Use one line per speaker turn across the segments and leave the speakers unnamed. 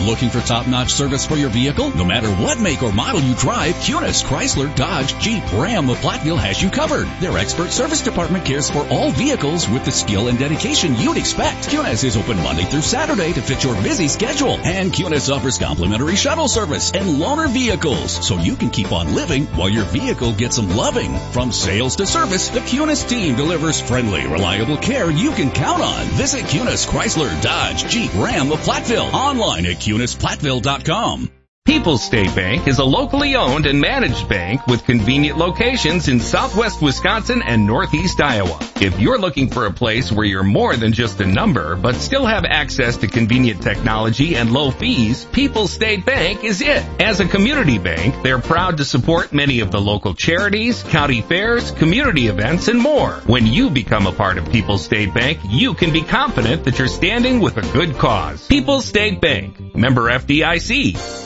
Looking for top-notch service for your vehicle? No matter what make or model you drive, Kunis, Chrysler, Dodge, Jeep, Ram of Platteville has you covered. Their expert service department cares for all vehicles with the skill and dedication you'd expect. Kunis is open Monday through Saturday to fit your busy schedule. And Kunis offers complimentary shuttle service and loaner vehicles, so you can keep on living while your vehicle gets some loving. From sales to service, the Kunis team delivers friendly, reliable care you can count on. Visit Kunis, Chrysler, Dodge, Jeep, Ram of Platteville. Online at KunisPlatteville.com.
People's State Bank is a locally owned and managed bank with convenient locations in southwest Wisconsin and northeast Iowa. If you're looking for a place where you're more than just a number, but still have access to convenient technology and low fees, People's State Bank is it. As a community bank, they're proud to support many of the local charities, county fairs, community events, and more. When you become a part of People's State Bank, you can be confident that you're standing with a good cause. People's State Bank, member FDIC.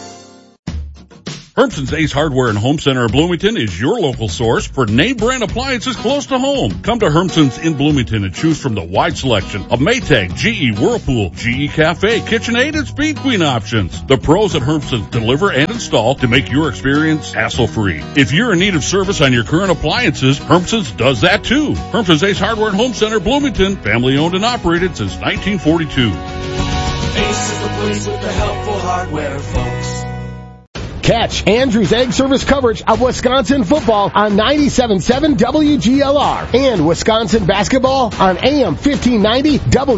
Hermson's Ace Hardware and Home Center of Bloomington is your local source for name brand appliances close to home. Come to Hermson's in Bloomington and choose from the wide selection of Maytag, GE, Whirlpool, GE Cafe, KitchenAid, and Speed Queen options. The pros at Hermson's deliver and install to make your experience hassle-free. If you're in need of service on your current appliances, Hermson's does that too. Hermson's Ace Hardware and Home Center, Bloomington, family owned and operated since 1942.
Ace is the place with the helpful hardware, folks.
Catch Andrews Egg Service coverage of Wisconsin football on 97.7 WGLR and Wisconsin basketball on AM 1590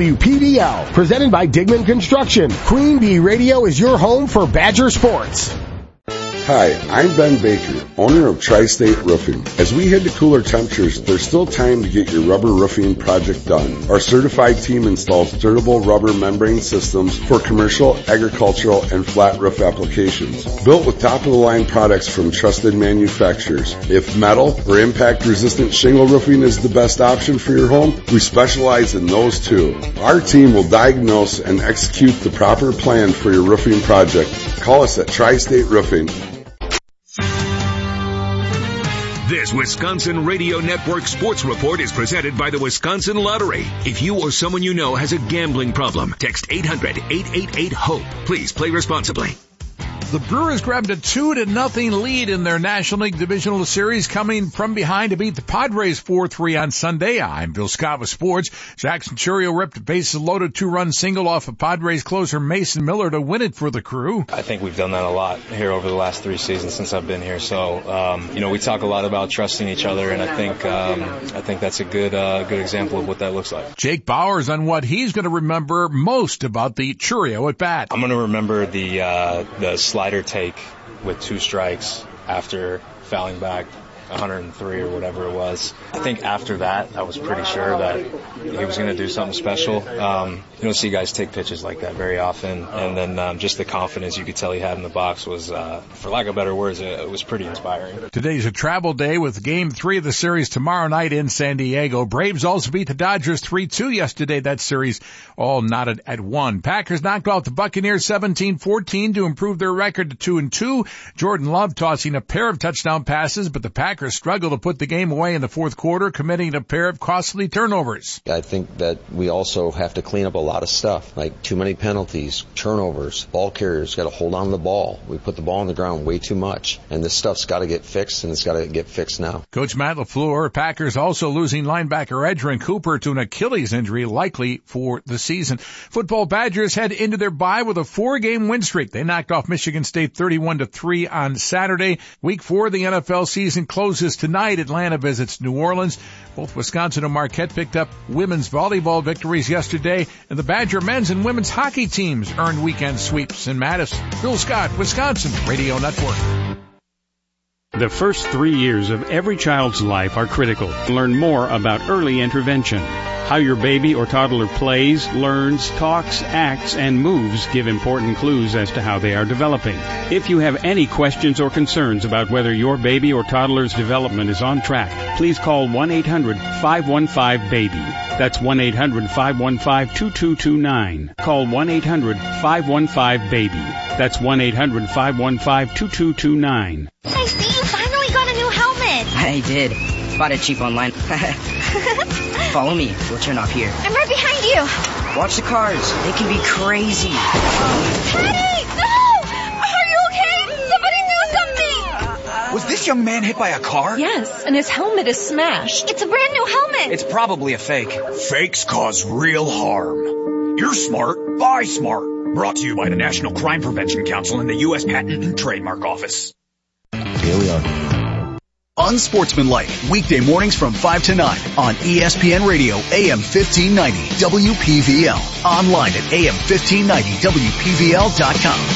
WPDL. Presented by Digman Construction. Queen Bee Radio is your home for Badger sports.
Hi, I'm Ben Baker, owner of Tri-State Roofing. As we head to cooler temperatures, there's still time to get your rubber roofing project done. Our certified team installs durable rubber membrane systems for commercial, agricultural, and flat roof applications. Built with top-of-the-line products from trusted manufacturers. If metal or impact-resistant shingle roofing is the best option for your home, we specialize in those too. Our team will diagnose and execute the proper plan for your roofing project. Call us at Tri-State Roofing.
This Wisconsin Radio Network Sports Report is presented by the Wisconsin Lottery. If you or someone you know has a gambling problem, text 800-888-HOPE. Please play responsibly.
The Brewers grabbed a 2-0 lead in their National League Divisional Series, coming from behind to beat the Padres 4-3 on Sunday. I'm Bill Scott with sports. Jackson Churio ripped a bases-loaded 2-run single off of Padres closer Mason Miller to win it for the Crew.
I think we've done that a lot here over the last 3 seasons since I've been here. So, we talk a lot about trusting each other, and I think that's a good example of what that looks like.
Jake Bauers on what he's going to remember most about the Churio at bat.
I'm going to remember the slider take with 2 strikes after fouling back 103 or whatever it was. I think after that, I was pretty sure that he was going to do something special. You don't see guys take pitches like that very often. And then just the confidence you could tell he had in the box was, for lack of better words, it was pretty inspiring.
Today's a travel day with Game 3 of the series tomorrow night in San Diego. Braves also beat the Dodgers 3-2 yesterday. That series all knotted at 1. Packers knocked off the Buccaneers 17-14 to improve their record to 2-2. Jordan Love tossing a pair of touchdown passes, but the Packers struggled to put the game away in the fourth quarter, committing a pair of costly turnovers.
I think that we also have to clean up a lot of stuff, like too many penalties, turnovers, ball carriers got to hold on to the ball. We put the ball on the ground way too much, and this stuff's got to get fixed, and it's got to get fixed now.
Coach Matt LaFleur, Packers also losing linebacker Edgerrin Cooper to an Achilles injury, likely for the season. Football Badgers head into their bye with a 4-game win streak. They knocked off Michigan State 31-3 on Saturday. Week 4 of the NFL season closes tonight. Atlanta visits New Orleans. Both Wisconsin and Marquette picked up women's volleyball victories yesterday, and the Badger men's and women's hockey teams earned weekend sweeps in Madison. Bill Scott, Wisconsin Radio Network.
The first 3 years of every child's life are critical. Learn more about early intervention. How your baby or toddler plays, learns, talks, acts, and moves give important clues as to how they are developing. If you have any questions or concerns about whether your baby or toddler's development is on track, please call 1-800-515-BABY. That's 1-800-515-2229. Call 1-800-515-BABY. That's 1-800-515-2229.
Hey, Steve, finally got a new helmet.
I did. Bought it cheap online. Follow me. We'll turn off here.
I'm right behind you.
Watch the cars. They can be crazy.
Teddy, no!
young man hit by a car?
Yes, and his helmet is smashed.
It's a brand new helmet.
It's probably a fake.
Fakes cause real harm. You're smart, buy smart. Brought to you by the National Crime Prevention Council and the U.S. Patent and Trademark Office.
Here we are.
Unsportsmanlike, weekday mornings from 5 to 9 on ESPN Radio, AM 1590, WPVL. Online at AM1590WPVL.com.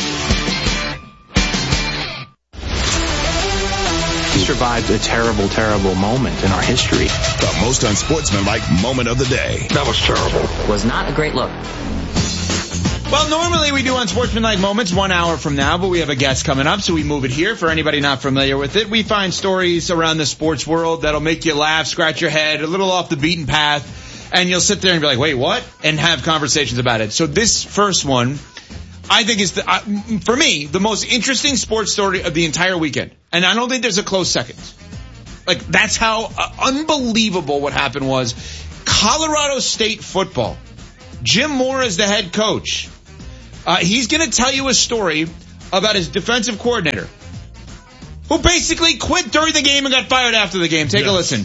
We survived a terrible, terrible moment in our history.
The most unsportsmanlike moment of the day.
That was terrible.
Was not a great look.
Well, normally we do Unsportsmanlike Moments 1 hour from now, but we have a guest coming up, so we move it here. For anybody not familiar with it, we find stories around the sports world that'll make you laugh, scratch your head, a little off the beaten path, and you'll sit there and be like, wait, what? And have conversations about it. So this first one, I think is, for me, the most interesting sports story of the entire weekend. And I don't think there's a close second. Like, that's how unbelievable what happened was. Colorado State football. Jim Mora is the head coach. He's going to tell you a story about his defensive coordinator, who basically quit during the game and got fired after the game. Take a listen.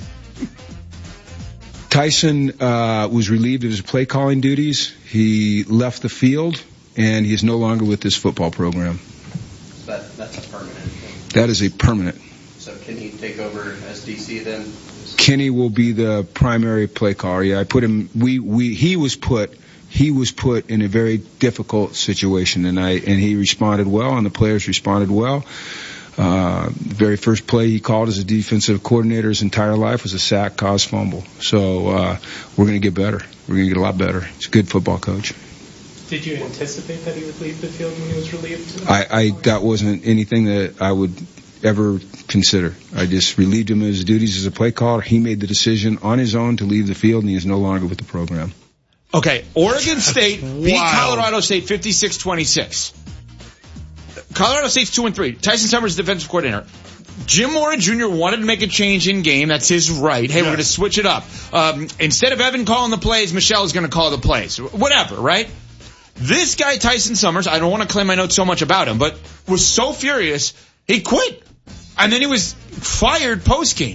Tyson was relieved of his play calling duties. He left the field, and he is no longer with this football program.
That's a permanent thing.
That is a permanent.
So can he take over as DC then?
Kenny will be the primary play caller. Yeah, I put him. He was put in a very difficult situation, and he responded well, and the players responded well. The very first play he called as a defensive coordinator his entire life was a sack, caused fumble. So we're going to get better. We're going to get a lot better. He's a good football coach.
Did you anticipate that he would leave the field when he was relieved?
That wasn't anything that I would ever consider. I just relieved him of his duties as a play caller. He made the decision on his own to leave the field, and he is no longer with the program.
Okay, Oregon State beat Colorado State 56-26. Colorado State's 2-3. Tyson Summers, defensive coordinator. Jim Mora Jr. wanted to make a change in game. That's his right. Hey, we're going to switch it up. Instead of Evan calling the plays, Michelle is going to call the plays. Whatever, right? This guy, Tyson Summers, I don't want to claim I know so much about him, but was so furious, he quit. And then he was fired post-game.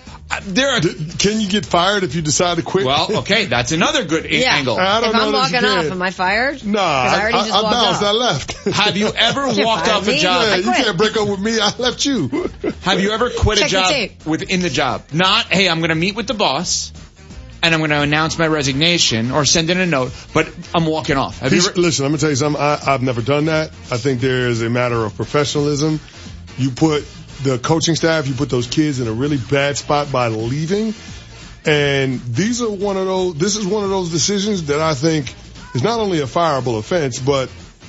Can you get fired if you decide to quit?
Well, okay, that's another good angle.
I don't
if
know
I'm walking off, am I fired?
No, I bounced. I left.
Have you ever walked off a job?
Yeah, you can't break up with me. I left you.
Have you ever quit a job within the job? Not, hey, I'm going to meet with the boss, and I'm going to announce my resignation or send in a note, but I'm walking off.
Listen, I'm going to tell you something. I've never done that. I think there is a matter of professionalism. You put the coaching staff, you put those kids in a really bad spot by leaving. And this is one of those decisions that I think is not only a fireable offense, but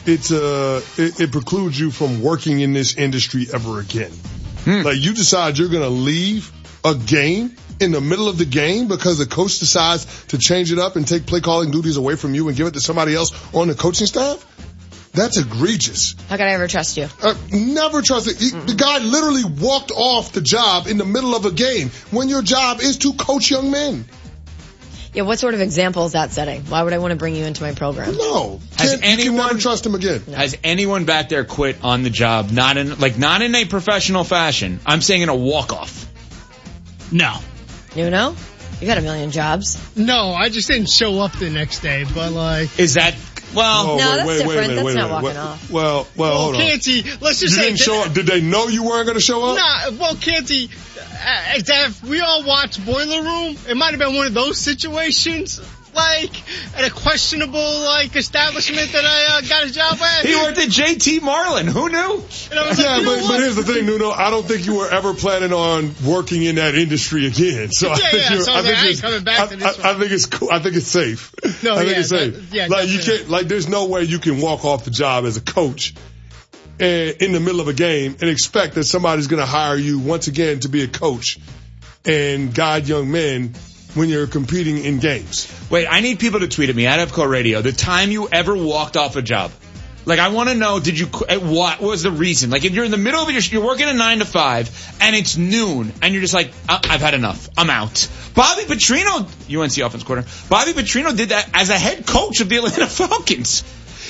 it precludes you from working in this industry ever again. Like, you decide you're going to leave a game in the middle of the game because the coach decides to change it up and take play calling duties away from you and give it to somebody else on the coaching staff. That's egregious.
How could I ever trust you?
Never trust it. The guy literally walked off the job in the middle of a game when your job is to coach young men.
Yeah, what sort of example is that setting? Why would I want to bring you into my program?
No. You can never trust him again.
Has anyone back there quit on the job, not in a professional fashion? I'm saying in a walk-off.
No.
You know? You've had a million jobs.
No, I just didn't show up the next day, but like...
Is that... Well,
no, that's different. That's not walking off.
Well, hold on.
Canty, let's just say...
You didn't show up. Did they know you weren't going to show up?
Nah, well, Canty, if we all watched Boiler Room, it might have been one of those situations. Like, at a questionable, establishment that I got a job at.
He worked at J.T. Marlin. Who knew?
But here's the thing, Nuno. I don't think you were ever planning on working in that industry again. So I ain't coming back to this one. I think it's cool. I think it's safe.
No,
I think it's safe. You can't, there's no way you can walk off the job as a coach in the middle of a game and expect that somebody's going to hire you once again to be a coach and guide young men when you're competing in games.
Wait, I need people to tweet at me at EFCO Radio the time you ever walked off a job. Like, I want to know, what was the reason? Like, if you're in the middle of it, you're working a 9 to 5, and it's noon, and you're just like, I've had enough. I'm out. Bobby Petrino, UNC offense coordinator, Bobby Petrino did that as a head coach of the Atlanta Falcons.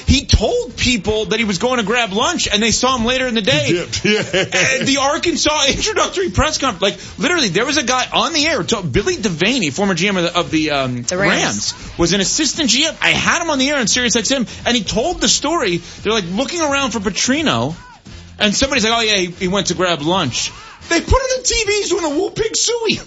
he told people that he was going to grab lunch, and they saw him later in the day.
He dipped. Yeah.
At the Arkansas introductory press conference, like literally, there was a guy on the air. Billy Devaney, former GM of the Rams, was an assistant GM. I had him on the air on Sirius XM, and he told the story. They're like looking around for Petrino, and somebody's like, "Oh yeah, he went to grab lunch." They put it in TVs doing a Woo Pig Suey.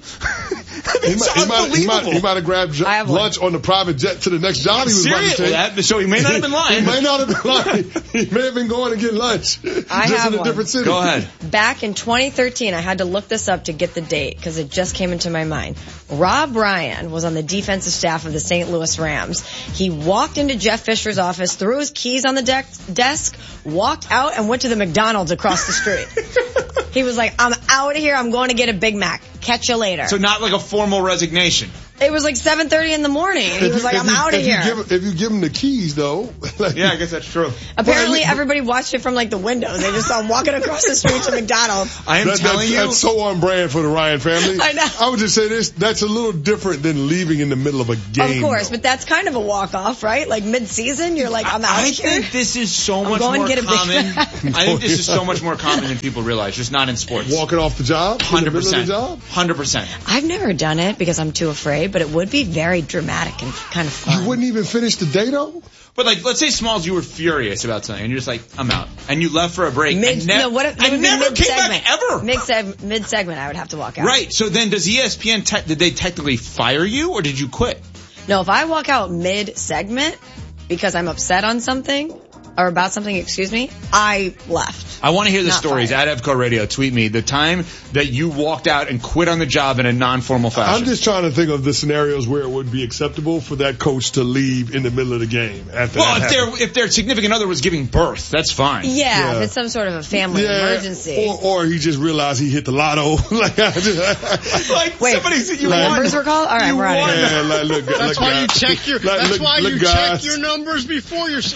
It's unbelievable.
He might have grabbed lunch on the private jet to the next job he was about to take.
So he may not have been lying.
He may not have been lying. He may have been going to get lunch. Just in a different city.
Go ahead.
Back in 2013, I had to look this up to get the date because it just came into my mind. Rob Ryan was on the defensive staff of the St. Louis Rams. He walked into Jeff Fisher's office, threw his keys on the desk, walked out, and went to the McDonald's across the street. He was like, I'm out of here. I'm going to get a Big Mac. Catch you later.
So not like a formal resignation.
It was like 7:30 in the morning. He was like, I'm out of here.
If you give him the keys, though.
Yeah, I guess that's true.
Apparently, everybody watched it from like the windows. They just saw him walking across the street to McDonald's.
I am telling you.
That's so on brand for the Ryan family.
I know.
I would just say this. That's a little different than leaving in the middle of a game.
Of course,
though.
but that's kind of a walk-off, right? Like mid-season, you're like, I'm out of here.
I think this is so much more common. I think this is so much more common than people realize, just not in sports.
Walking off the job?
100%. 100%.
I've never done it because I'm too afraid, but it would be very dramatic and kind of fun.
You wouldn't even finish the day, though?
But like, let's say Smalls, you were furious about something, and you're just like, I'm out, and you left for a break.
I never came
back ever.
Mid-segment, I would have to walk out.
Right. So then, does ESPN did they technically fire you, or did you quit?
No, if I walk out mid-segment because I'm upset on something or about something, I left.
I want to hear the stories. At EVCO Radio, tweet me the time that you walked out and quit on the job in a non-formal fashion.
I'm just trying to think of the scenarios where it would be acceptable for that coach to leave in the middle of the game.
If their significant other was giving birth, that's fine.
Yeah, if it's some sort of a family emergency.
Or he just realized he hit the lotto.
Wait, somebody said you won.
Numbers were called? All right, we're out of here.
That's why you check your numbers before your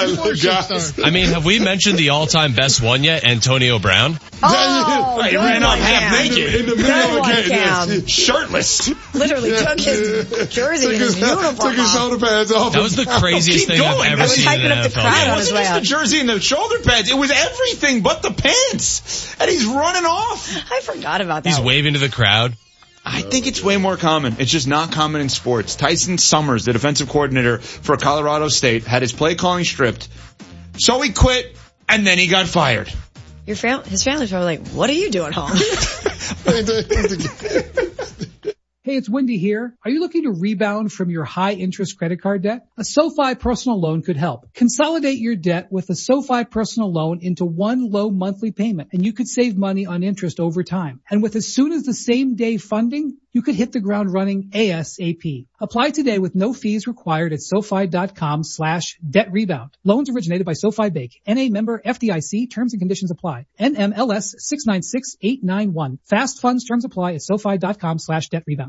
I mean, have we mentioned the all-time best one yet, Antonio Brown?
Oh,
he ran off half naked
in the middle of the game,
shirtless.
Literally took his jersey and his uniform
took his shoulder pads off.
That was the craziest thing I've ever seen in the NFL.
It wasn't just the jersey and the shoulder pads. It was everything but the pants. And he's running off.
I forgot about that.
He's waving to the crowd.
I think it's way more common. It's just not common in sports. Tyson Summers, the defensive coordinator for Colorado State, had his play calling stripped. So he quit, and then he got fired.
His family's probably like, what are you doing home?
Hey, it's Wendy here. Are you looking to rebound from your high-interest credit card debt? A SoFi personal loan could help. Consolidate your debt with a SoFi personal loan into one low monthly payment, and you could save money on interest over time. And with as soon as the same day funding, you could hit the ground running ASAP. Apply today with no fees required at SoFi.com/debt rebound. Loans originated by SoFi Bank. NA member FDIC. Terms and conditions apply. NMLS 696891. Fast funds terms apply at SoFi.com/debt rebound.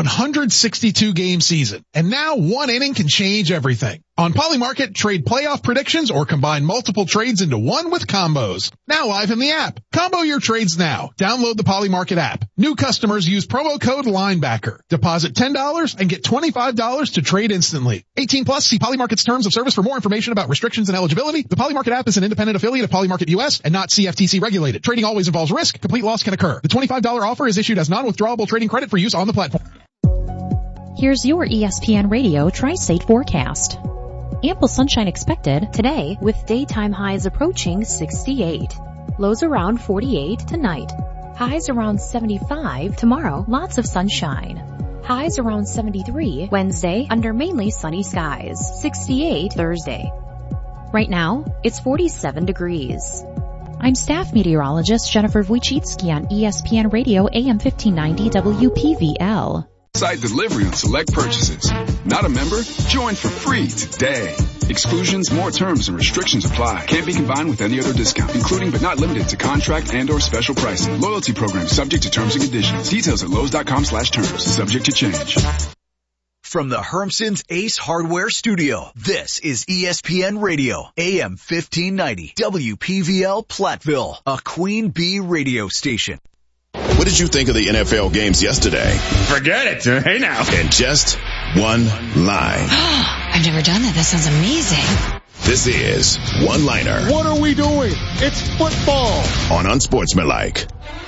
162 game season, and now one inning can change everything. On Polymarket, trade playoff predictions or combine multiple trades into one with combos. Now live in the app. Combo your trades now. Download the Polymarket app. New customers use promo code LINEBACKER. Deposit $10 and get $25 to trade instantly. 18 plus, see Polymarket's terms of service for more information about restrictions and eligibility. The Polymarket app is an independent affiliate of Polymarket US and not CFTC regulated. Trading always involves risk. Complete loss can occur. The $25 offer is issued as non-withdrawable trading credit for use on the platform.
Here's your ESPN Radio Tri-State forecast. Ample sunshine expected today with daytime highs approaching 68. Lows around 48 tonight. Highs around 75 tomorrow. Lots of sunshine. Highs around 73 Wednesday under mainly sunny skies. 68 Thursday. Right now, it's 47 degrees. I'm staff meteorologist Jennifer Wojcicki on ESPN Radio AM 1590 WPVL.
Site delivery on select purchases. Not a member? Join for free today. Exclusions, more terms, and restrictions apply. Can't be combined with any other discount, including but not limited to contract and/or special pricing. Loyalty program subject to terms and conditions. Details at Lowe's.com/terms. Subject to change.
From the Hermson's Ace Hardware Studio, this is ESPN Radio, AM 1590, WPVL Platteville, a Queen Bee radio station.
What did you think of the NFL games yesterday?
Forget it. Hey now.
In just one line.
I've never done that. That sounds amazing.
This is One Liner.
What are we doing? It's football.
On Unsportsmanlike.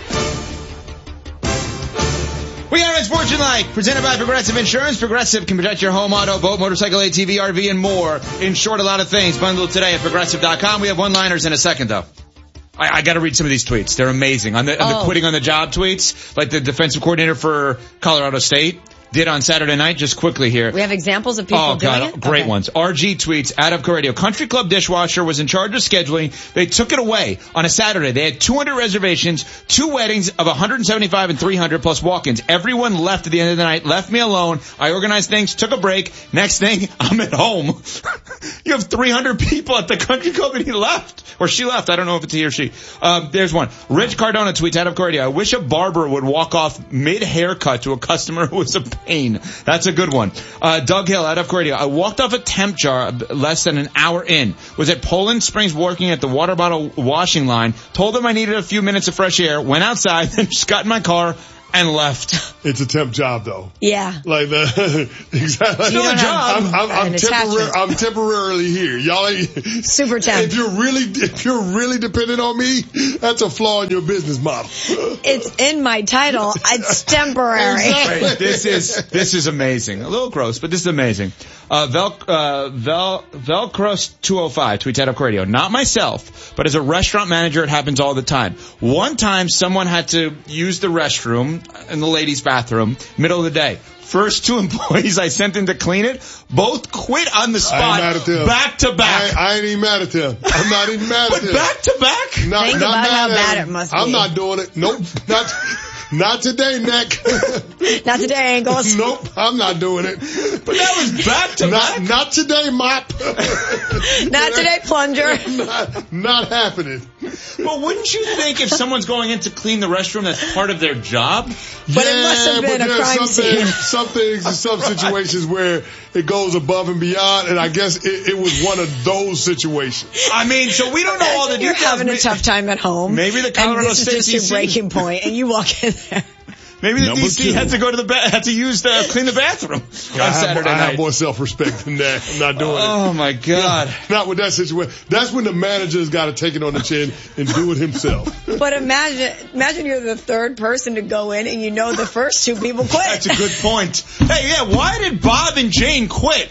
We got Unsportsmanlike, presented by Progressive Insurance. Progressive can protect your home, auto, boat, motorcycle, ATV, RV, and more. In short, a lot of things. Bundled today at Progressive.com. We have one-liners in a second, though. I got to read some of these tweets. They're amazing. On the quitting on the job tweets, like the defensive coordinator for Colorado State did on Saturday night. Just quickly here.
We have examples of people doing it?
Great ones. RG tweets, out of Radio. Country Club dishwasher was in charge of scheduling. They took it away on a Saturday. They had 200 reservations, 2 weddings of 175 and 300 plus walk-ins. Everyone left at the end of the night, left me alone. I organized things, took a break. Next thing, I'm at home. You have 300 people at the Country Club and he left. Or she left. I don't know if it's he or she. There's one. Rich Cardona tweets, out of Radio. I wish a barber would walk off mid-haircut to a customer who was a pain. That's a good one. Doug Hill, out of Radio. I walked off a temp job less than an hour in. Was at Poland Springs working at the water bottle washing line. Told them I needed a few minutes of fresh air. Went outside, then just got in my car and left.
It's a temp job, though.
Yeah.
Like exactly.
Still a job.
I'm temporarily here. Y'all ain't
super temp.
If you're really dependent on me, that's a flaw in your business model.
It's in my title. It's temporary.
Exactly.
Right. This is amazing. A little gross, but this is amazing. Velcros 205 tweets, out of Radio. Not myself, but as a restaurant manager, it happens all the time. One time, someone had to use the restroom in the ladies' bathroom, middle of the day. First 2 employees I sent in to clean it, both quit on the spot, back to back.
I ain't even mad at them. I'm not even mad at them.
But back to back?
Think about how bad it must be.
I'm not doing it. Nope. Not today, Neck.
Not today, Ankles.
Nope, I'm not doing it.
But that was back to back.
Not today, Mop.
Not today, Plunger.
Not happening.
Well, wouldn't you think if someone's going in to clean the restroom, that's part of their job?
But it must have been a crime scene.
Some things in some situations where it goes above and beyond, and I guess it was one of those situations.
I mean, so we don't know all the details.
You're having a tough time at home.
Maybe the Colorado
State DC. And this is just your breaking point, and you walk in there.
Maybe the DC had to go to had to use clean the bathroom on Saturday night.
I have more self-respect than that. I'm not doing it.
Oh my God.
Not with that situation. That's when the manager's got to take it on the chin and do it himself.
But imagine you're the third person to go in and you know the first 2 people quit.
That's a good point. Hey, yeah, why did Bob and Jane quit?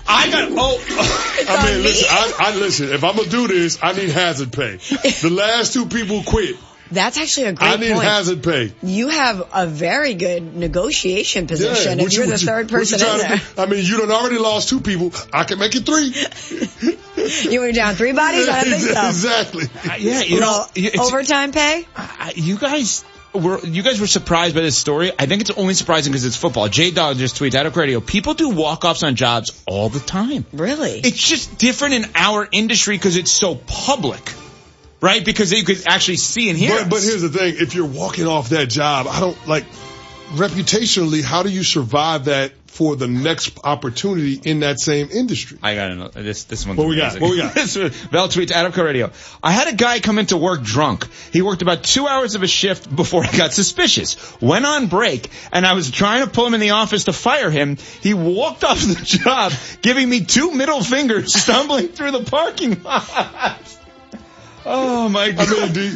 Listen, if I'm going to do this, I need hazard pay. The last 2 people quit.
That's actually a great point.
I need hazard pay.
You have a very good negotiation position if you're the third person in there.
I mean, you done already lost 2 people. I can make it 3.
You were down 3 bodies? I don't think so.
Exactly.
Overtime pay?
You guys were surprised by this story. I think it's only surprising because it's football. J-Dog just tweets, out of Radio. People do walk-offs on jobs all the time.
Really?
It's just different in our industry because it's so public. Right? Because you could actually see and hear.
But here's the thing. If you're walking off that job, reputationally, how do you survive that for the next opportunity in that same industry?
I gotta know. This one's
What we got?
Val tweets, out of Radio. I had a guy come into work drunk. He worked about 2 hours of a shift before I got suspicious. Went on break, and I was trying to pull him in the office to fire him. He walked off the job, giving me 2 middle fingers, stumbling through the parking lot. Oh my God.
I mean,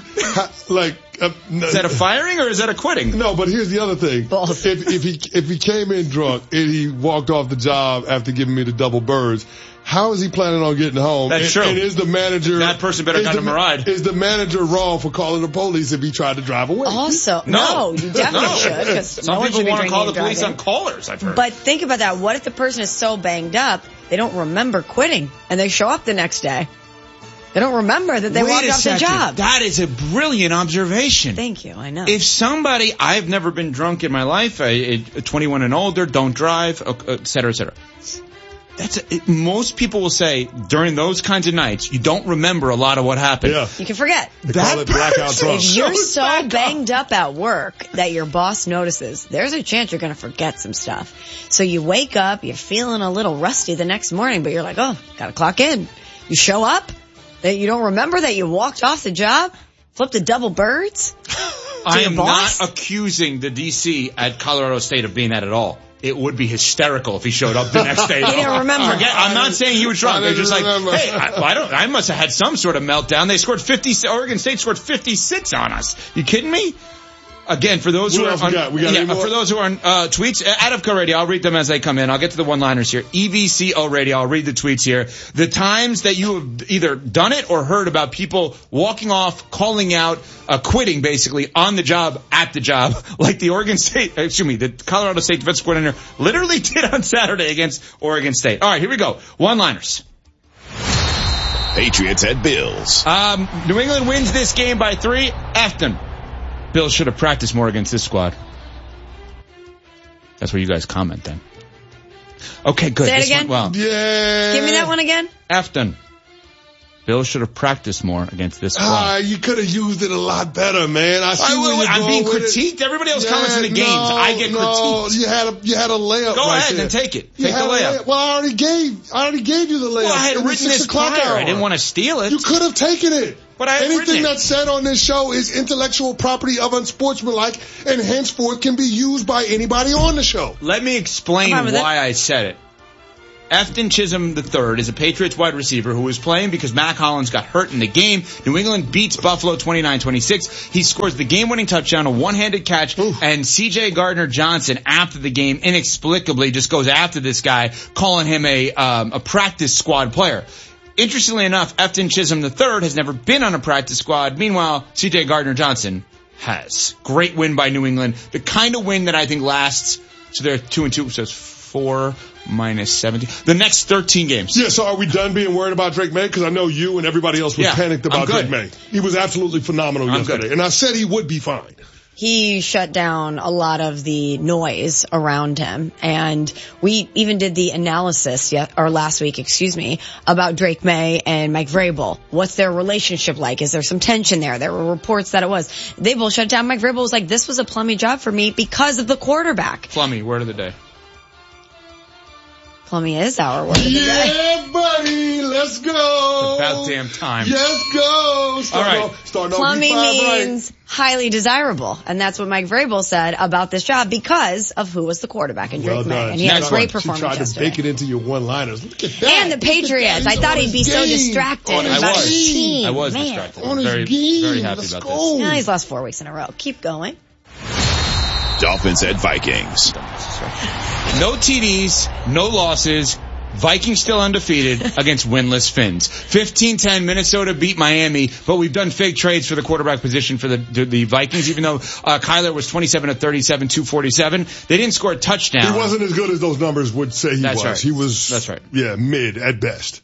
is that a firing or is that a quitting?
No, but here's the other thing.
Both.
If he came in drunk and he walked off the job after giving me the double birds, how is he planning on getting home?
That's true.
And is the manager...
That person better got him a ride.
Is the manager wrong for calling the police if he tried to drive away?
Also, no, you definitely should. Because
some people want to call the police on callers, I've heard.
But think about that. What if the person is so banged up, they don't remember quitting, and they show up the next day? They don't remember that they walked off the job.
That is a brilliant observation.
Thank you. I know.
If somebody, I've never been drunk in my life, 21 and older, don't drive, et cetera, et cetera. Most people will say during those kinds of nights, you don't remember a lot of what happened.
Yeah.
You can forget.
They call it blackout drunk.
If you're so banged up at work that your boss notices, there's a chance you're going to forget some stuff. So you wake up, you're feeling a little rusty the next morning, but you're like, oh, got to clock in. You show up. That you don't remember that you walked off the job, flipped the double birds?
I am not accusing the DC at Colorado State of being that at all. it would be hysterical if he showed up the next day.
He didn't remember.
I'm not saying he was drunk. They're just like, hey, I must have had some sort of meltdown. They scored 50. Oregon State scored 56 on us. You kidding me? Again, for those who are on tweets, at Avco Radio, I'll read them as they come in. I'll get to the one-liners here. EVCO Radio, I'll read the tweets here. The times that you have either done it or heard about people walking off, calling out, quitting basically on the job, at the job, like the the Colorado State defensive coordinator literally did on Saturday against Oregon State. All right, here we go. One-liners.
Patriots at Bills.
New England wins this game by 3. Afton. Bills should have practiced more against this squad. That's where you guys comment then. Okay, good.
Say it again?
Yeah.
Give me that one again.
Afton. Bills should have practiced more against this squad.
You could have used it a lot better, man. I'm
being critiqued. Everybody else comments in the games. I get critiqued.
You had a layup.
Go
right
ahead
there.
and take it. Take the layup.
Well, I already gave you the layup.
Well, I had written this prior. I didn't want to steal it.
You could have taken it.
But
anything that's said on this show is intellectual property of unsportsmanlike and henceforth can be used by anybody on the show.
Let me explain why I said it. Afton Chisholm III is a Patriots wide receiver who was playing because Mac Hollins got hurt in the game. New England beats Buffalo 29-26. He scores the game-winning touchdown, a one-handed catch, and C.J. Gardner-Johnson, after the game, inexplicably just goes after this guy, calling him a practice squad player. Interestingly enough, Afton Chisholm III has never been on a practice squad. Meanwhile, C.J. Gardner-Johnson has. Great win by New England. The kind of win that I think lasts, so they're 2-2, so it's 4 minus 17. The next 13 games.
Yeah, so are we done being worried about Drake May? Because I know you and everybody else was panicked about Drake May. He was absolutely phenomenal yesterday. And I said he would be fine.
He shut down a lot of the noise around him. And we even did the analysis last week, about Drake May and Mike Vrabel. What's their relationship like? Is there some tension there? There were reports that it was. They both shut down. Mike Vrabel was like, this was a plummy job for me because of the quarterback.
Plummy, word of the day.
Plummy is our word of the day.
Yeah, buddy, let's go.
It's about damn time.
Let's go.
Plummy means highly desirable, and that's what Mike Vrabel said about this job because of who was the quarterback in Drake May, and he had a great performance yesterday.
You tried to bake it into your one-liners. Look at that.
And the Patriots. I thought he'd be so distracted about his team.
I was distracted. Very happy about this.
Yeah, he's lost 4 weeks in a row. Keep going.
Dolphins at Vikings.
No TDs, no losses. Vikings still undefeated against winless Finns. 15-10, Minnesota beat Miami, but we've done fake trades for the quarterback position for the Vikings, even though Kyler was 27 of 37, 247. They didn't score a touchdown.
He wasn't as good as those numbers would say he was.
Right.
He was,
that's right.
Yeah, mid at best.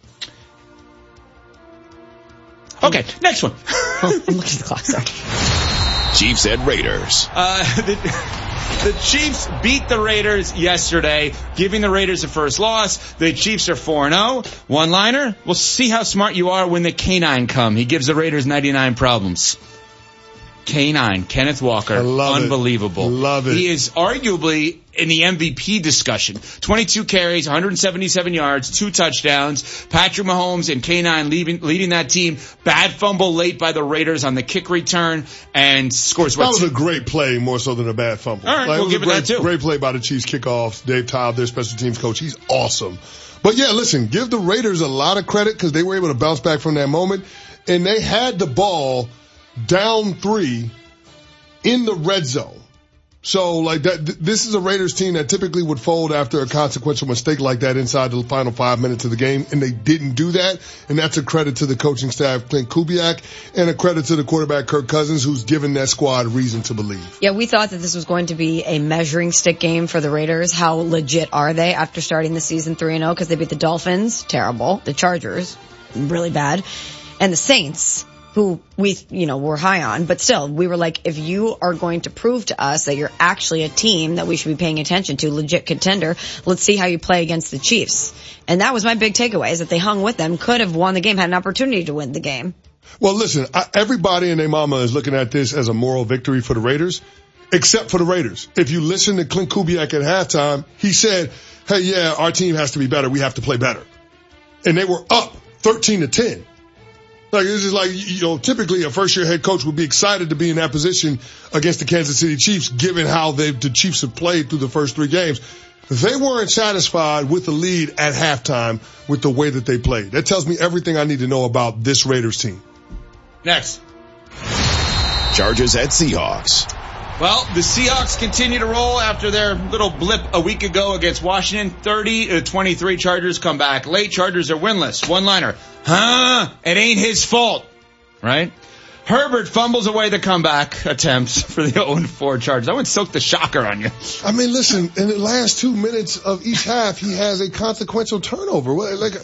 Okay, next one.
I'm looking at the clock, sorry.
Chiefs at Raiders.
The Chiefs beat the Raiders yesterday, giving the Raiders the first loss. The Chiefs are 4-0. One-liner, we'll see how smart you are when the K9 come. He gives the Raiders 99 problems. K9, Kenneth Walker, unbelievable.
Love it.
He is arguably in the MVP discussion. 22 carries, 177 yards, 2 touchdowns. Patrick Mahomes and K9 leading that team. Bad fumble late by the Raiders on the kick return and scores.
That was a great play more so than a bad fumble.
All right, we'll give it that too.
Great play by the Chiefs kickoffs. Dave Todd, their special teams coach, he's awesome. But yeah, listen, give the Raiders a lot of credit because they were able to bounce back from that moment. And they had the ball down 3 in the red zone. So like that, this is a Raiders team that typically would fold after a consequential mistake like that inside the final 5 minutes of the game, and they didn't do that. And that's a credit to the coaching staff, Clint Kubiak, and a credit to the quarterback, Kirk Cousins, who's given that squad reason to believe.
Yeah, we thought that this was going to be a measuring stick game for the Raiders. How legit are they after starting the season 3-0? Because they beat the Dolphins, terrible. The Chargers, really bad. And the Saints, who we, were high on, but still, we were like, if you are going to prove to us that you're actually a team that we should be paying attention to, legit contender, let's see how you play against the Chiefs. And that was my big takeaway, is that they hung with them, could have won the game, had an opportunity to win the game.
Well, listen, everybody and their mama is looking at this as a moral victory for the Raiders, except for the Raiders. If you listen to Clint Kubiak at halftime, he said, hey, yeah, our team has to be better. We have to play better. And they were up 13-10. Like, this is like, typically a first-year head coach would be excited to be in that position against the Kansas City Chiefs, given how the Chiefs have played through the first 3 games. They weren't satisfied with the lead at halftime with the way that they played. That tells me everything I need to know about this Raiders team.
Next.
Chargers at Seahawks.
Well, the Seahawks continue to roll after their little blip a week ago against Washington. 30-23 Chargers come back late. Chargers are winless. One-liner. It ain't his fault. Right? Herbert fumbles away the comeback attempts for the 0-4 Chargers. I went silk the shocker on you.
I mean, listen, in the last 2 minutes of each half, he has a consequential turnover.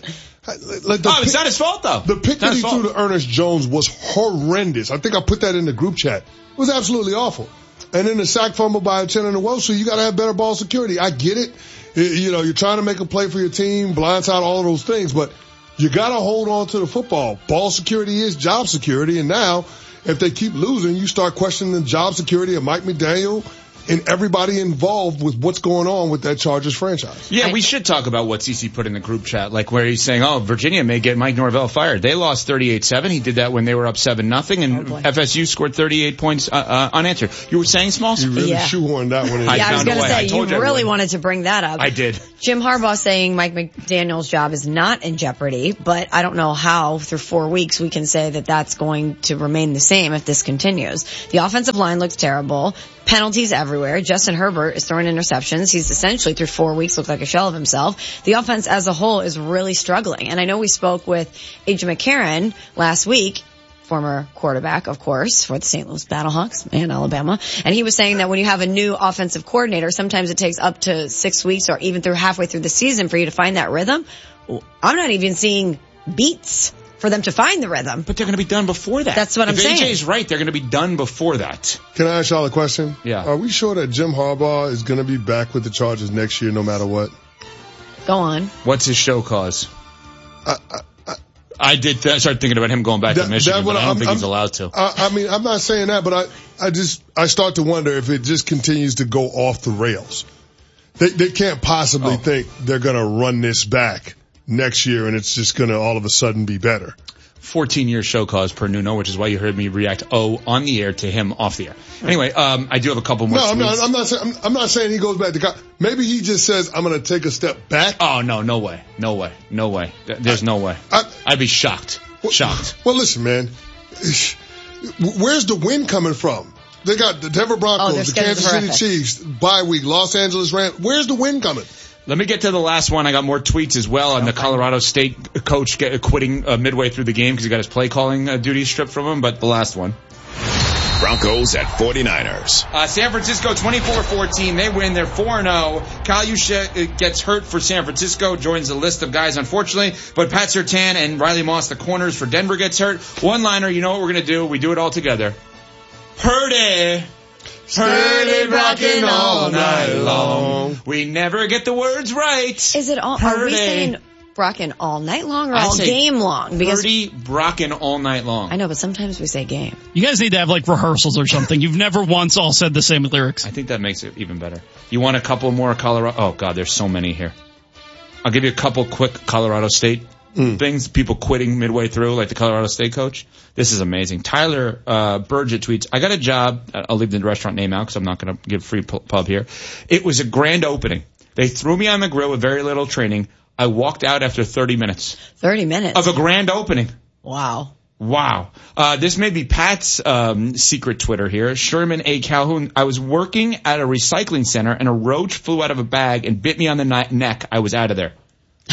It's not his fault, though.
The pick that he threw to Ernest Jones was horrendous. I think I put that in the group chat. It was absolutely awful. And then the sack fumble by Uchenna Nwosu, you got to have better ball security. I get it. You know, you're trying to make a play for your team, blindside, all of those things, but you got to hold on to the football. Ball security is job security, and now if they keep losing, you start questioning the job security of Mike McDaniel and everybody involved with what's going on with that Chargers franchise.
Yeah, we should talk about what CC put in the group chat, like where he's saying, Virginia may get Mike Norvell fired. They lost 38-7. He did that when they were up 7-0, and FSU scored 38 points unanswered. You were saying, Smalls?
You really shoehorned that one in.
I was going to say, you really wanted to bring that up.
I did.
Jim Harbaugh saying Mike McDaniel's job is not in jeopardy, but I don't know how through 4 weeks we can say that that's going to remain the same if this continues. The offensive line looks terrible. Penalties everywhere. Justin Herbert is throwing interceptions. He's essentially through 4 weeks looked like a shell of himself. The offense as a whole is really struggling. And I know we spoke with A.J. McCarron last week, former quarterback, of course, for the St. Louis Battlehawks and Alabama. And he was saying that when you have a new offensive coordinator, sometimes it takes up to 6 weeks or even through halfway through the season for you to find that rhythm. I'm not even seeing beats for them to find the rhythm.
But they're going to be done before that.
That's what I'm saying.
If AJ's right, they're going to be done before that.
Can I ask y'all a question?
Yeah.
Are we sure that Jim Harbaugh is going to be back with the Chargers next year no matter what?
Go on.
What's his show cause? I did start thinking about him going back to Michigan, but I don't think he's allowed to.
I mean, I'm not saying that, but I start to wonder if it just continues to go off the rails. They can't possibly think they're going to run this back next year and it's just going to all of a sudden be better.
14-year show cause per Nuno, which is why you heard me react on the air to him off the air. Anyway, I do have a couple more.
No, I'm not saying he goes back to maybe he just says I'm going to take a step back.
Oh no way. There's no way. I'd be shocked. Well,
listen, man. Where's the win coming from? They got the Denver Broncos, the Kansas City Chiefs, bye week, Los Angeles Rams. Where's the win coming?
Let me get to the last one. I got more tweets as well on the Colorado State coach quitting midway through the game because he got his play calling duties stripped from him. But the last one.
Broncos at 49ers.
San Francisco 24-14. They win. They're 4-0. Kyle Juszczyk gets hurt for San Francisco, joins the list of guys, unfortunately. But Pat Surtain and Riley Moss, the corners for Denver, gets hurt. One-liner, you know what we're going to do. We do it all together. Purdy rocking all night long. We never get the words right.
Is it all? Are we saying rocking all night long or all game long? Because
Purdy rocking all night long.
I know, but sometimes we say game.
You guys need to have like rehearsals or something. You've never once all said the same lyrics.
I think that makes it even better. You want a couple more Colorado? Oh God, there's so many here. I'll give you a couple quick Colorado State things. People quitting midway through, like the Colorado State coach. This is amazing. Tyler Burgett tweets, I got a job. I'll leave the restaurant name out because I'm not going to give free pub here. It was a grand opening. They threw me on the grill with very little training. I walked out after 30 minutes.
30 minutes?
Of a grand opening.
Wow.
This may be Pat's secret Twitter here. Sherman A. Calhoun. I was working at a recycling center and a roach flew out of a bag and bit me on the neck. I was out of there.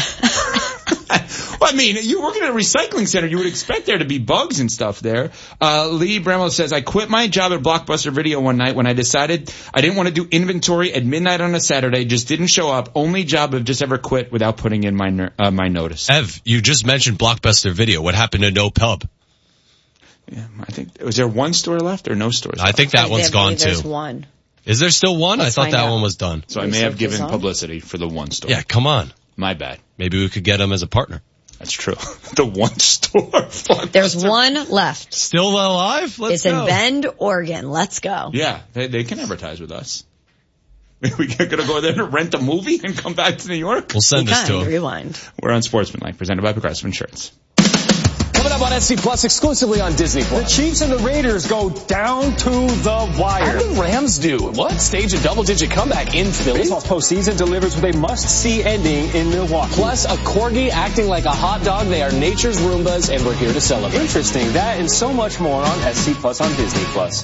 Well, I mean, you're working at a recycling center. You would expect there to be bugs and stuff there. Lee Bramwell says, I quit my job at Blockbuster Video one night when I decided I didn't want to do inventory at midnight on a Saturday. Just didn't show up. Only job I've just ever quit without putting in my notice.
Ev, you just mentioned Blockbuster Video. What happened to No Pub?
Yeah, I think, was there one store left or no stores left?
I think that one's gone too.
There's one.
Is there still one?
Let's
I thought that one was done.
So I may have given publicity for the one store.
Yeah, come on.
My bad.
Maybe we could get him as a partner.
That's true. The one store.
There's one left.
Still alive?
It's in Bend, Oregon. Let's go.
Yeah, they can advertise with us. We're going to go there to rent a movie and come back to New York?
We'll send this to him.
Rewind.
We're on Sportsmanlike, presented by Progressive Insurance.
Coming up on SC Plus, exclusively on Disney Plus.
The Chiefs and the Raiders go down to the wire.
How did the Rams do? What? Stage a double-digit comeback in Philly?
Baseball's postseason delivers with a must-see ending in Milwaukee.
Plus, a corgi acting like a hot dog. They are nature's Roombas, and we're here to celebrate.
Interesting. That and so much more on SC Plus on Disney Plus.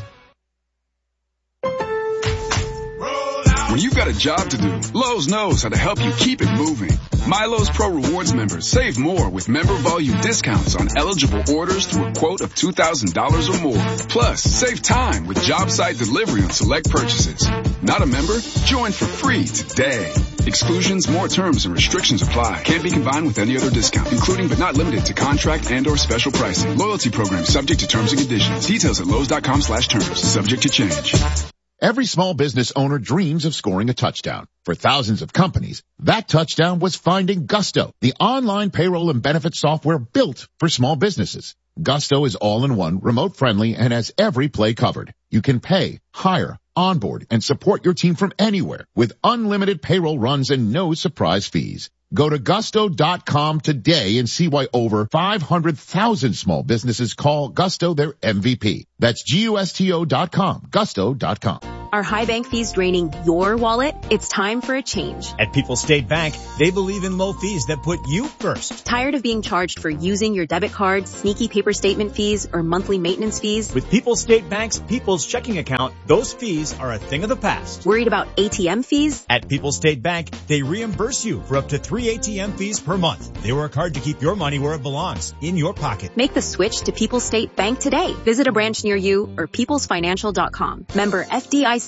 When you've got a job to do, Lowe's knows how to help you keep it moving. My Lowe's Pro Rewards members save more with member volume discounts on eligible orders through a quote of $2,000 or more. Plus, save time with job site delivery on select purchases. Not a member? Join for free today. Exclusions, more terms, and restrictions apply. Can't be combined with any other discount, including but not limited to contract and or special pricing. Loyalty program subject to terms and conditions. Details at Lowe's.com/terms. Subject to change.
Every small business owner dreams of scoring a touchdown. For thousands of companies, that touchdown was finding Gusto, the online payroll and benefits software built for small businesses. Gusto is all-in-one, remote-friendly, and has every play covered. You can pay, hire, onboard, and support your team from anywhere with unlimited payroll runs and no surprise fees. Go to Gusto.com today and see why over 500,000 small businesses call Gusto their MVP. That's Gusto.com, Gusto.com.
Are high bank fees draining your wallet? It's time for a change.
At People's State Bank, they believe in low fees that put you first.
Tired of being charged for using your debit card, sneaky paper statement fees, or monthly maintenance fees?
With People's State Bank's People's Checking Account, those fees are a thing of the past.
Worried about ATM fees?
At People's State Bank, they reimburse you for up to 3 ATM fees per month. They work hard to keep your money where it belongs, in your pocket.
Make the switch to People's State Bank today. Visit a branch near you or peoplesfinancial.com. Member FDIC.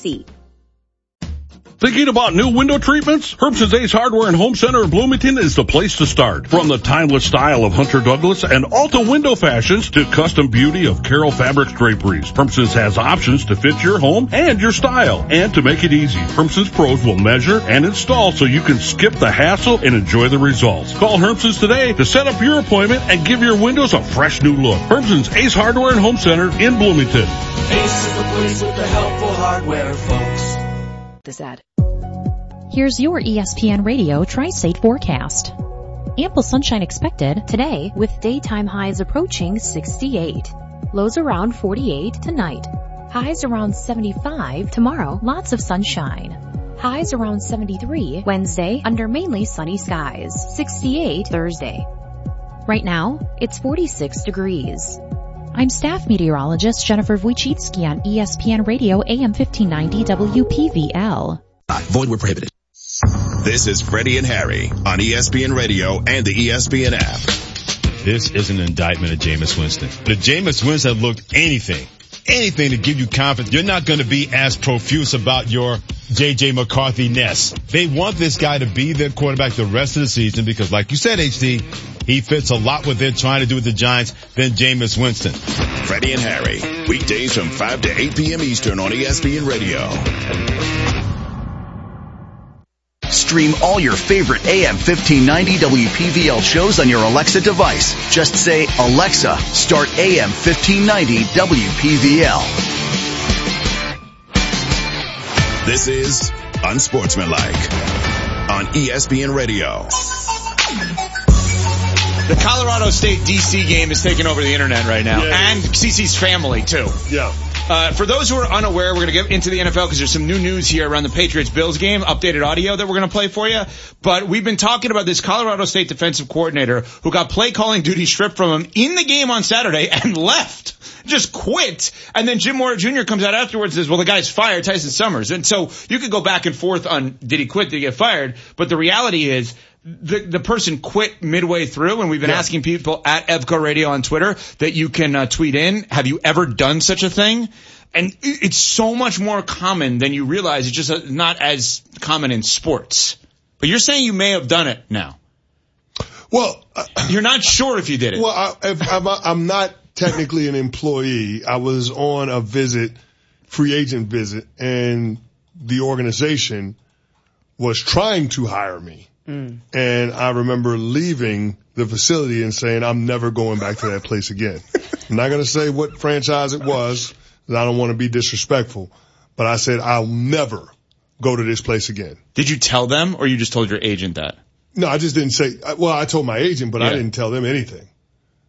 Thinking about new window treatments? Herbson's Ace Hardware and Home Center in Bloomington is the place to start. From the timeless style of Hunter Douglas and Alta window fashions to custom beauty of Carroll Fabrics draperies, Herbson's has options to fit your home and your style. And to make it easy, Herbson's pros will measure and install so you can skip the hassle and enjoy the results. Call Herbson's today to set up your appointment and give your windows a fresh new look. Herbson's Ace Hardware and Home Center in Bloomington.
Ace is the place with the helpful hardware, folks.
This ad. Here's your ESPN Radio Tri-State forecast. Ample sunshine expected today with daytime highs approaching 68. Lows around 48 tonight. Highs around 75 tomorrow. Lots of sunshine. Highs around 73 Wednesday under mainly sunny skies. 68 Thursday. Right now, it's 46 degrees. I'm staff meteorologist Jennifer Wojcicki on ESPN Radio AM 1590 WPVL.
Void where prohibited. This is Freddie and Harry on ESPN Radio and the ESPN app.
This is an indictment of Jameis Winston. If Jameis Winston looked anything to give you confidence, you're not going to be as profuse about your J.J. McCarthy-ness. They want this guy to be their quarterback the rest of the season because, like you said, HD, he fits a lot what they're trying to do with the Giants than Jameis Winston.
Freddie and Harry, weekdays from 5 to 8 p.m. Eastern on ESPN Radio.
Stream all your favorite AM 1590 WPVL shows on your Alexa device. Just say, Alexa, start AM 1590 WPVL.
This is Unsportsmanlike on ESPN Radio.
The Colorado State DC game is taking over the internet right now, and CC's family too.
Yeah.
For those who are unaware, we're going to get into the NFL because there's some new news here around the Patriots-Bills game, updated audio that we're going to play for you. But we've been talking about this Colorado State defensive coordinator who got play calling duty stripped from him in the game on Saturday and left. Just quit. And then Jim Mora Jr. comes out afterwards and says, well, the guy's fired, Tyson Summers. And so you could go back and forth on did he quit, did he get fired? But the reality is the person quit midway through, and we've been asking people at Evco Radio on Twitter that you can tweet in, have you ever done such a thing? And it's so much more common than you realize. It's just not as common in sports. But you're saying you may have done it now.
Well,
you're not sure if you did it.
Well, I'm not technically an employee. I was on a visit, free agent visit, and the organization was trying to hire me. And I remember leaving the facility and saying, I'm never going back to that place again. I'm not going to say what franchise it was, because I don't want to be disrespectful. But I said, I'll never go to this place again.
Did you tell them, or you just told your agent that?
No, I just didn't say, well, I told my agent, but I didn't tell them anything.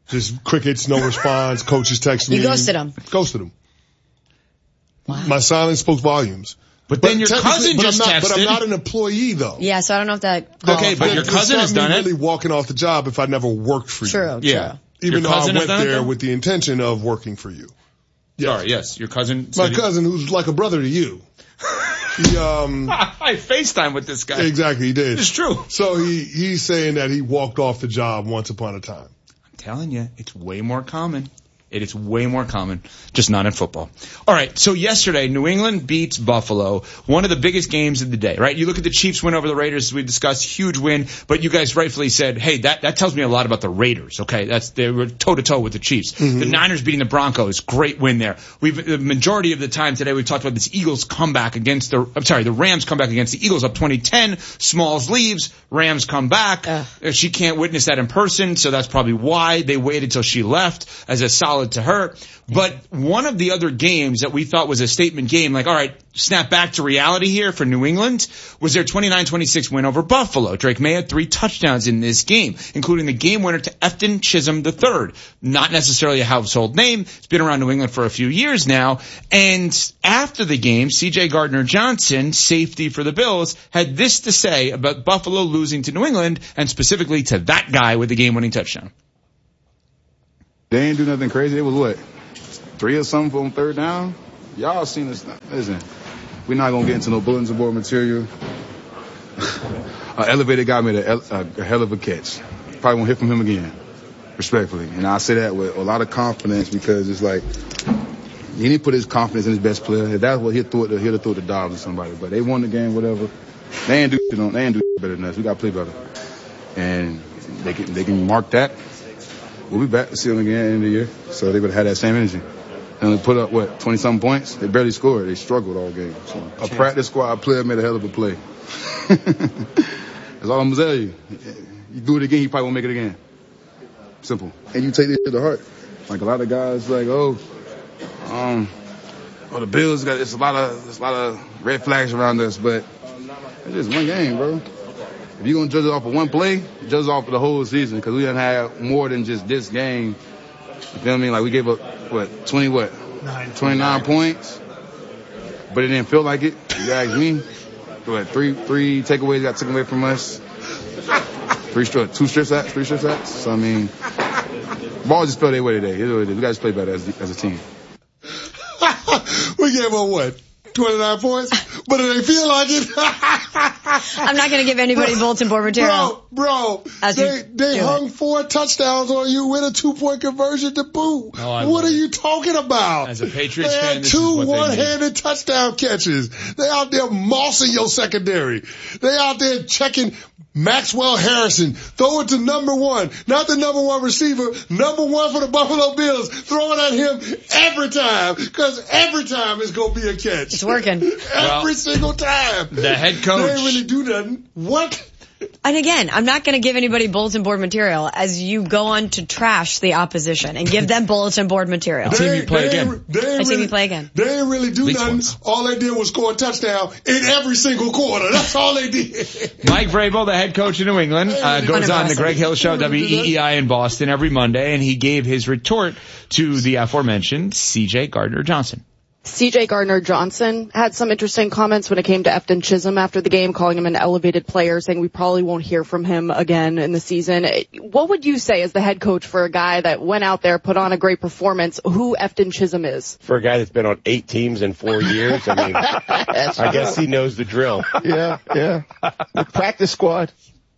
Just crickets, no response. Coaches text me.
You ghosted him.
Ghosted him.
Wow.
My silence spoke volumes.
But then your cousin just texted.
But I'm not an employee, though.
Yeah, so I don't know if that.
Okay, but your cousin has done it.
Really walking off the job if I never worked for you.
True.
Yeah.
Even though I went there with the intention of working for you.
Yes. Sorry, yes, your cousin.
My cousin, who's like a brother to you. He,
I FaceTime with this guy.
Exactly, he did.
It's true.
So he's saying that he walked off the job once upon a time.
I'm telling you, it's way more common. It is way more common, just not in football. All right, so yesterday, New England beats Buffalo, one of the biggest games of the day, right? You look at the Chiefs win over the Raiders, as we discussed, huge win, but you guys rightfully said, hey, that tells me a lot about the Raiders, okay? They were toe-to-toe with the Chiefs. Mm-hmm. The Niners beating the Broncos, great win there. The majority of the time today, we've talked about this Rams comeback against the Eagles up 2010. Smalls leaves, Rams come back. She can't witness that in person, so that's probably why they waited till she left as a solid to her. But one of the other games that we thought was a statement game, like, all right, snap back to reality here for New England, was their 29-26 win over Buffalo. Drake May had 3 touchdowns in this game, including the game winner to Efton Chisholm III. Not necessarily a household name. It's been around New England for a few years now. And after the game, C.J. Gardner-Johnson, safety for the Bills, had this to say about Buffalo losing to New England, and specifically to that guy with the game-winning touchdown.
They ain't do nothing crazy. It was what? 3 or something on third down? Y'all seen this. Listen, we're not going to get into no bulletin board material. An elevator guy made a hell of a catch. Probably won't hear from him again, respectfully. And I say that with a lot of confidence because it's like he didn't put his confidence in his best player. If that's what he'd throw it to Dobbs or somebody. But they won the game, whatever. They ain't do better than us. We got to play better. And they can mark that. We'll be back to see them again at the end of the year. So they would have had that same energy. And they put up, 20-something points? They barely scored. They struggled all game. So a practice squad player made a hell of a play. That's all I'm going to tell you. You do it again, you probably won't make it again. Simple. And you take this to the heart. Like a lot of guys like, the Bills it's a lot of red flags around us, but it's just one game, bro. If you're going to judge it off of one play, judge it off of the whole season because we done had more than just this game. You feel what I mean? Like we gave up, 29 points, but it didn't feel like it. You ask me, three takeaways got taken away from us. 2 strip sacks. So, I mean, ball just fell their way today. We got to just play better as a team.
We gave up what? 29 points? But it ain't feel like it.
I'm not going to give anybody bulletin board material.
Bro, they hung 4 touchdowns on you with a 2-point conversion to boot. What are you talking about?
As a Patriots fan,
this is what they need. 2 one-handed touchdown catches. They out there mossing your secondary. They out there checking Maxwell Harrison. Throw it to number 1. Not the number 1 receiver. Number 1 for the Buffalo Bills. Throw it at him every time. Because every time it's going to be a catch.
It's working.
Every single time.
The head coach.
They ain't really do nothing. What?
And again, I'm not going to give anybody bulletin board material as you go on to trash the opposition and give them bulletin board material.
The team you play again.
They
didn't really do nothing. All they did was score a touchdown in every single quarter. That's all they did.
Mike Vrabel, the head coach of New England, goes on the Greg Hill Show, WEEI in Boston every Monday, and he gave his retort to the aforementioned C.J. Gardner-Johnson.
C.J. Gardner-Johnson had some interesting comments when it came to Efton Chisholm after the game, calling him an elevated player, saying we probably won't hear from him again in the season. What would you say as the head coach for a guy that went out there, put on a great performance, who Efton Chisholm is?
For a guy that's been on 8 teams in 4 years, I mean, I guess he knows the drill.
Yeah.
The practice squad.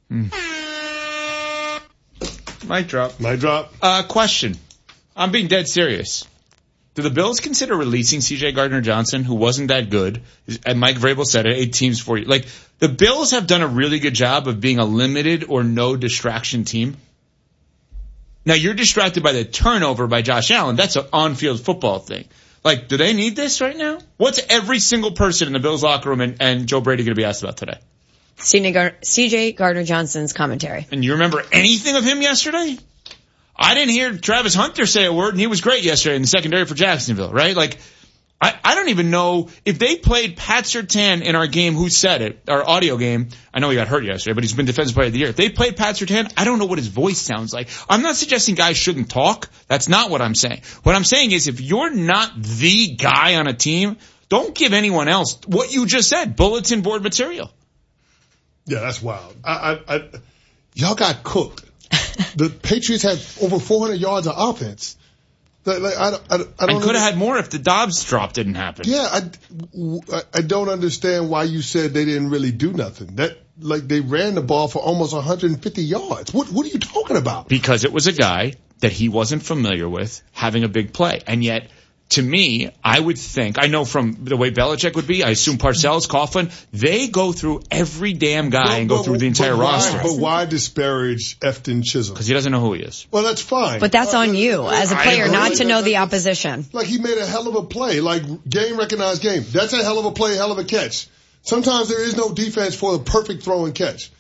Mic drop. Question. I'm being dead serious. Do the Bills consider releasing C.J. Gardner-Johnson, who wasn't that good? And Mike Vrabel said it, 8 teams for you. Like, the Bills have done a really good job of being a limited or no distraction team. Now, you're distracted by the turnover by Josh Allen. That's an on-field football thing. Like, do they need this right now? What's every single person in the Bills locker room and Joe Brady going to be asked about today?
C.J. Gardner-Johnson's commentary.
And you remember anything of him yesterday? I didn't hear Travis Hunter say a word, and he was great yesterday in the secondary for Jacksonville, right? Like, I don't even know if they played Pat Surtain in our game. Who said it? Our audio game. I know he got hurt yesterday, but he's been Defensive Player of the Year. If they played Pat Surtain, I don't know what his voice sounds like. I'm not suggesting guys shouldn't talk. That's not what I'm saying. What I'm saying is if you're not the guy on a team, don't give anyone else what you just said, bulletin board material.
Yeah, that's wild. Y'all got cooked. The Patriots had over 400 yards of offense. I don't
could have had more if the Dobbs drop didn't happen.
Yeah, I don't understand why you said they didn't really do nothing. They ran the ball for almost 150 yards. What are you talking about?
Because it was a guy that he wasn't familiar with having a big play. And yet, to me, I would think, I know from the way Belichick would be, I assume Parcells, Coughlin, they go through every damn guy and go through the entire roster.
But why disparage Efton Chisholm?
Because he doesn't know who he is.
Well, that's fine.
But that's on you as a player not to know the opposition.
Like, he made a hell of a play. Like, game recognized game. That's a hell of a play, hell of a catch. Sometimes there is no defense for the perfect throw and catch.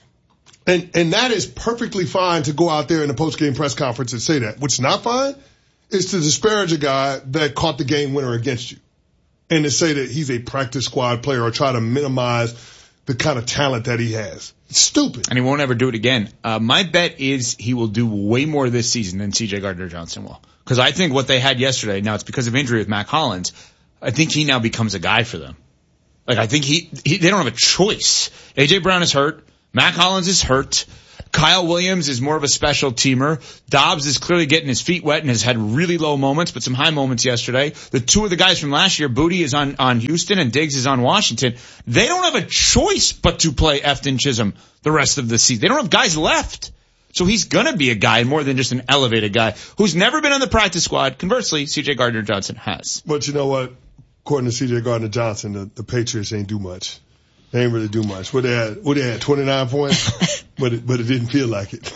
And that is perfectly fine to go out there in the post-game press conference and say that. What's not fine is to disparage a guy that caught the game winner against you and to say that he's a practice squad player or try to minimize the kind of talent that he has. It's stupid.
And he won't ever do it again. My bet is he will do way more this season than C.J. Gardner-Johnson will. Because I think what they had yesterday, now it's because of injury with Mac Hollins, I think he now becomes a guy for them. Like, I think they don't have a choice. A.J. Brown is hurt. Mac Hollins is hurt. Kyle Williams is more of a special teamer. Dobbs is clearly getting his feet wet and has had really low moments, but some high moments yesterday. The two of the guys from last year, Booty is on Houston and Diggs is on Washington. They don't have a choice but to play Efton Chisholm the rest of the season. They don't have guys left. So he's gonna be a guy more than just an elevated guy who's never been on the practice squad. Conversely, C.J. Gardner-Johnson has.
But you know what? According to C.J. Gardner-Johnson, the Patriots ain't do much. They ain't really do much. What they had 29 points, but it didn't feel like it.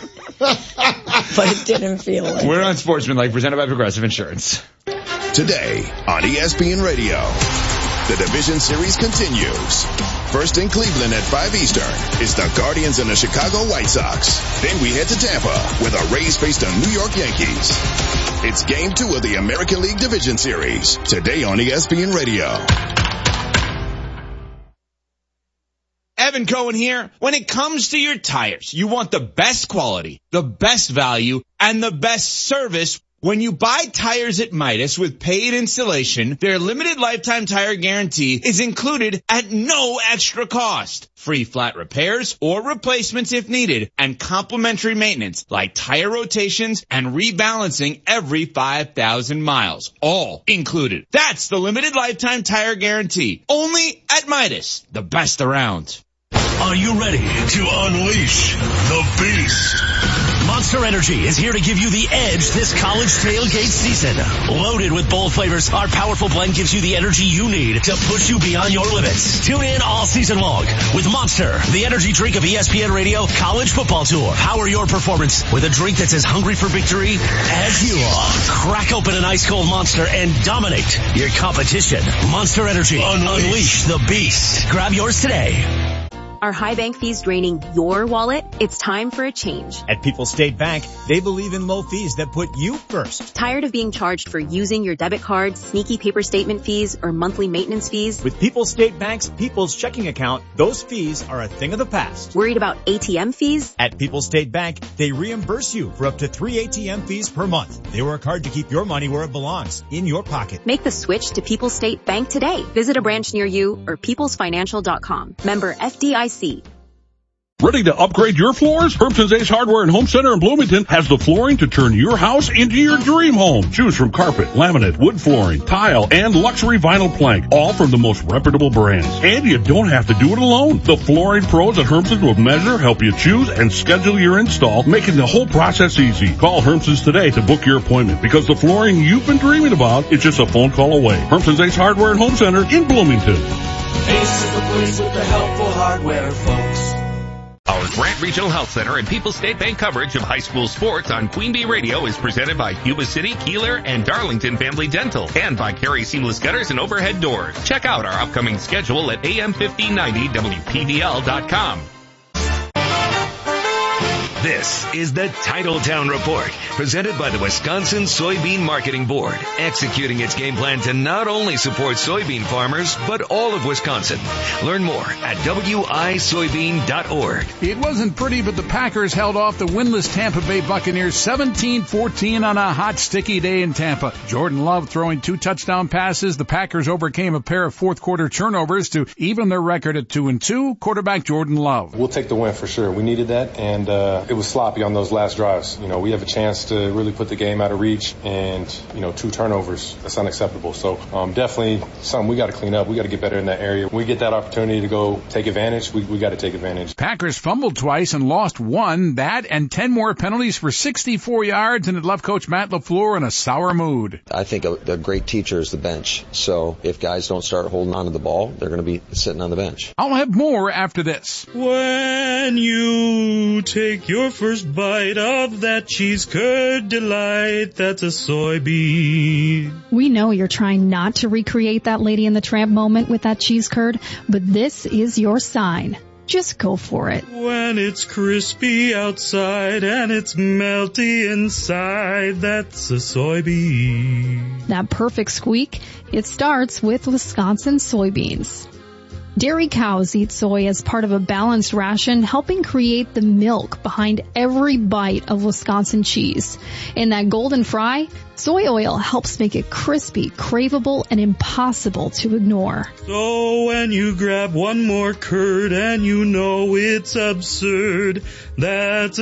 But it didn't feel like it.
We're on Sportsmanlike, presented by Progressive Insurance.
Today on ESPN Radio, the Division Series continues. First in Cleveland at 5 Eastern is the Guardians and the Chicago White Sox. Then we head to Tampa, where the Rays face the New York Yankees. It's Game 2 of the American League Division Series, today on ESPN Radio.
Evan Cohen here. When it comes to your tires, you want the best quality, the best value, and the best service. When you buy tires at Midas with paid installation, their limited lifetime tire guarantee is included at no extra cost. Free flat repairs or replacements if needed, and complimentary maintenance like tire rotations and rebalancing every 5,000 miles. All included. That's the limited lifetime tire guarantee. Only at Midas, the best around.
Are you ready to unleash the beast? Monster Energy is here to give you the edge this college tailgate season. Loaded with bold flavors, our powerful blend gives you the energy you need to push you beyond your limits. Tune in all season long with Monster, the energy drink of ESPN Radio College Football Tour. Power your performance with a drink that's as hungry for victory as you are. Crack open an ice cold Monster and dominate your competition. Monster Energy. Unleash the beast. Grab yours today.
Are high bank fees draining your wallet? It's time for a change.
At People's State Bank, they believe in low fees that put you first.
Tired of being charged for using your debit card, sneaky paper statement fees, or monthly maintenance fees?
With People's State Bank's People's Checking Account, those fees are a thing of the past.
Worried about ATM fees?
At People's State Bank, they reimburse you for up to 3 ATM fees per month. They work hard to keep your money where it belongs, in your pocket.
Make the switch to People's State Bank today. Visit a branch near you or peoplesfinancial.com. Member FDIC.
Ready to upgrade your floors? Hermson's Ace Hardware and Home Center in Bloomington has the flooring to turn your house into your dream home. Choose from carpet, laminate, wood flooring, tile, and luxury vinyl plank, all from the most reputable brands. And you don't have to do it alone. The flooring pros at Hermson's will measure, help you choose, and schedule your install, making the whole process easy. Call Hermson's today to book your appointment, because the flooring you've been dreaming about is just a phone call away. Hermson's Ace Hardware and Home Center in Bloomington.
Ace is the place with the helpful hardware, folks.
Our Grant Regional Health Center and People's State Bank coverage of high school sports on Queen Bee Radio is presented by Yuba City, Keeler, and Darlington Family Dental, and by Carey Seamless Gutters and Overhead Doors. Check out our upcoming schedule at AM1590WPVL.com.
This is the Titletown Report, presented by the Wisconsin Soybean Marketing Board, executing its game plan to not only support soybean farmers, but all of Wisconsin. Learn more at wisoybean.org.
It wasn't pretty, but the Packers held off the winless Tampa Bay Buccaneers 17-14 on a hot, sticky day in Tampa. Jordan Love throwing 2 touchdown passes. The Packers overcame a pair of fourth-quarter turnovers to even their record at 2-2. Quarterback Jordan Love.
We'll take the win for sure. We needed that, and it was sloppy on those last drives. You know, we have a chance to really put the game out of reach, and, 2 turnovers. That's unacceptable. So definitely something we got to clean up. We got to get better in that area. When we get that opportunity to go take advantage, we got to take advantage.
Packers fumbled twice and lost 1. That and 10 more penalties for 64 yards, and it left Coach Matt LaFleur in a sour mood.
I think a great teacher is the bench. So if guys don't start holding on to the ball, they're going to be sitting on the bench.
I'll have more after this.
When you take your first bite of that cheese curd delight, that's a soybean.
We know you're trying not to recreate that Lady and the Tramp moment with that cheese curd, but this is your sign. Just go for it.
When it's crispy outside and it's melty inside, that's a soybean.
That perfect squeak, it starts with Wisconsin soybeans. Dairy cows eat soy as part of a balanced ration, helping create the milk behind every bite of Wisconsin cheese. In that golden fry, soy oil helps make it crispy, craveable, and impossible to ignore.
So when you grab one more curd and you know it's absurd, that's a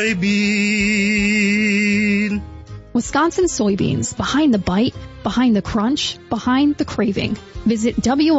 soybean.
Wisconsin soybeans, behind the bite, behind the crunch, behind the craving. Visit